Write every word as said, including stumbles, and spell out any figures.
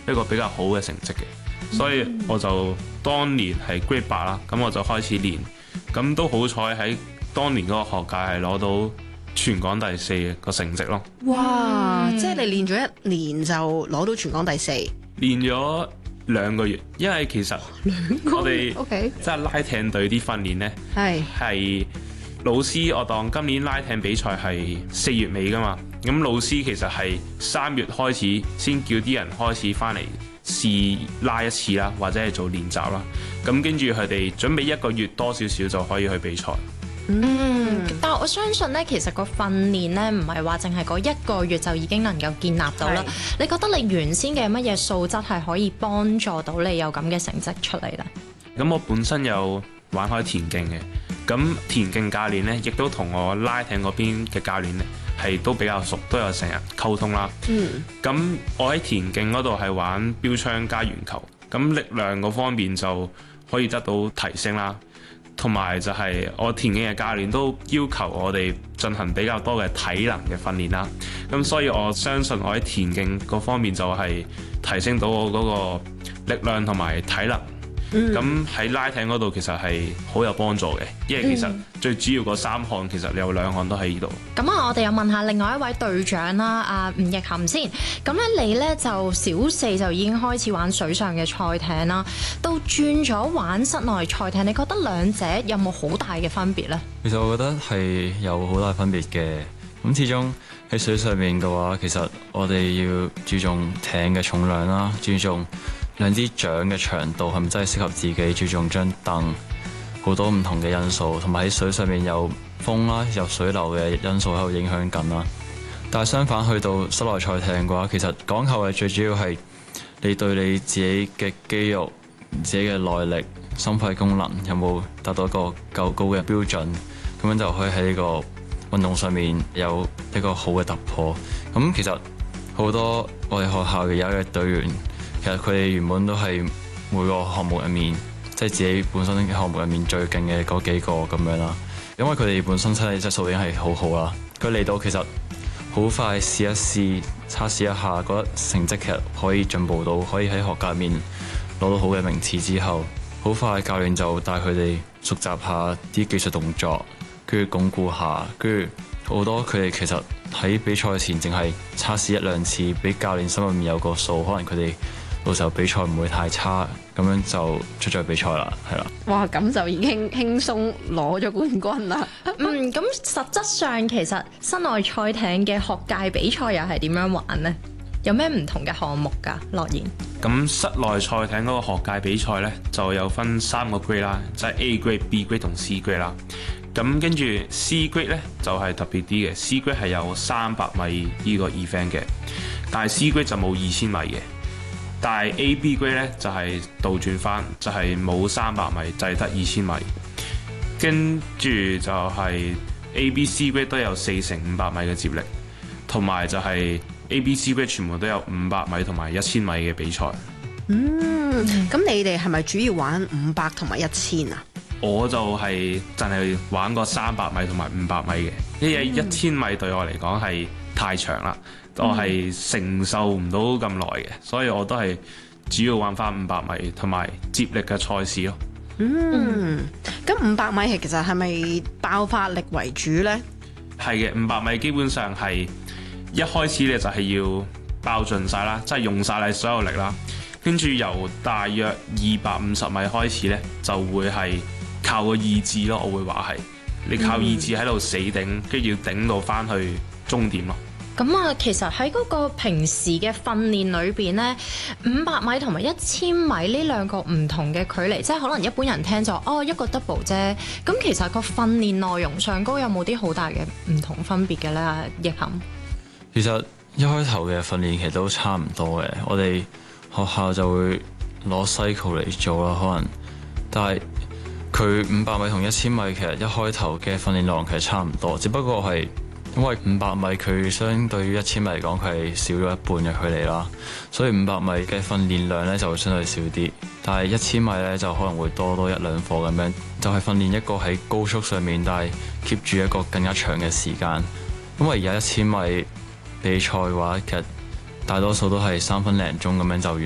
一個比較好嘅成績嘅，所以我就當年係 grade 八啦，咁我就開始練，咁都好彩喺當年嗰個學界係攞到全港第四個成績咯。 哇！即係你練咗一年就攞到全港第四？ 練咗兩個月，因為其實我哋即係拉艇隊啲訓練呢，係係老師，我當今年拉艇比賽係四月尾㗎嘛，咁老師其實係三月開始先叫啲人開始返嚟試拉一次啦，或者係做練習啦，咁跟住佢哋準備一個月多少少就可以去比賽。 嗯，但係我相信咧，其實個訓練咧唔係話淨係嗰一個月就已經能夠建立到啦。你覺得你原先嘅乜嘢素質係可以幫助到你有咁嘅成績出嚟咧？ 咁我本身有玩開田徑嘅，咁田徑教練咧亦都同我拉艇嗰邊嘅教練咧係都比較熟，都有成日溝通啦。嗯，咁我喺田徑嗰度係玩標槍加鉛球，咁力量嗰方面就可以得到提升啦。同埋就係我田徑嘅教練都要求我哋進行比較多嘅體能嘅訓練啦，咁所以我相信我喺田徑嗰方面就係提升到我嗰個力量同埋體能。咁喺、嗯、拉艇嗰度其實係好有幫助嘅，因為其實最主要嗰三項其實你有兩項都喺呢度。 咁啊，我哋又問下另外一位隊長啦，阿吳奕含先。咁咧，你咧就小四就已經開始玩水上嘅賽艇啦，到轉咗玩室內賽艇，你覺得兩者有冇好大嘅分別呢？ 其實我覺得係有好大分別嘅。咁始終喺水上面嘅話，其實我哋要注重艇嘅重量啦，注重兩支槳嘅長度係咪真係適合自己，注重張凳，好多唔同嘅因素，同埋喺水上面有風啦、有水流嘅因素喺度影響緊啦。但係相反，去到室內賽艇嘅話，其實講求嘅最主要係你對你自己嘅肌肉、自己嘅耐力、心肺功能有冇達到一個夠高嘅標準，咁樣就可以喺呢個運動上面有一個好嘅突破。咁其實好多我哋學校嘅有嘅隊員，其實佢哋原本都係每個項目入面，即係自己本身嘅項目入面最勁嘅嗰幾個咁樣啦。因為佢哋本身身體質素已經係好好啦，佢嚟到其實好快試一試、測試一下，覺得成績其實可以進步到，可以喺學界入面攞到好嘅名次之後，好快教練就帶佢哋熟習下啲技術動作，跟住鞏固下，跟住好多佢哋其實喺比賽前淨係測試一兩次，俾教練心入面有個數，可能佢哋到時候比賽唔會太差，咁樣就出咗比賽啦，係啦。 哇！咁就已經輕鬆攞咗冠軍啦。 嗯，咁實質上其實室內賽艇嘅學界比賽又係點樣玩呢？有咩唔同嘅項目㗎？樂言。 咁室內賽艇嗰個學界比賽呢，就有分三個 grade 啦，即係 A grade、B grade 同 C grade 啦。咁跟住 C grade 呢，就係特別啲嘅 ，C grade 係有三百米呢個 event 嘅，但係 C grade 就冇二千米嘅。但係 A、B grade 咧就係倒轉翻，就係冇三百米，就係得二千米。跟住就係 A、B、C grade 都有四乘五百米嘅接力，同埋就係 A、B、C grade 全部都有五百米同埋一千米嘅比賽。 嗯，咁你哋係咪主要玩五百同埋一千啊？ 我就係淨係玩過三百米同埋五百米嘅，因為一千米對我嚟講係太長啦。我係承受唔到咁耐嘅，所以我都係主要玩翻五百米同埋接力嘅賽事咯。 嗯，咁五百米其實係咪爆發力為主呢？ 係嘅，五百米基本上係一開始咧就係要爆盡晒啦，即係用晒你所有力啦。跟住由大約二百五十米開始咧，就會係靠個意志咯。我會話係你靠意志喺度死頂，跟住要頂到翻去終點咯。 咁啊，其實喺嗰個平時嘅訓練裏邊呢，五百米同埋一千米呢兩個唔同嘅距離，即係可能一般人聽就哦一個 double 啫。咁其實個訓練內容上高有冇啲好大嘅唔同分別嘅呢？奕含。 其實一開頭嘅訓練其實都差唔多嘅，我哋學校就會攞 cycle 嚟做啦，可能，但係佢五百米同一千米其實一開頭嘅訓練內容其實差唔多，只不過係。因為五百米佢相對於一千米嚟講，佢係少咗一半嘅距離啦，所以五百米嘅訓練量咧就會相對少啲。但係一千米咧就可能會多多一兩課咁樣，就係訓練一個喺高速上面，但係 keep 住一個更加長嘅時間。因為而家一千米比賽嘅話，其實大多數都係三分零鐘咁樣就完。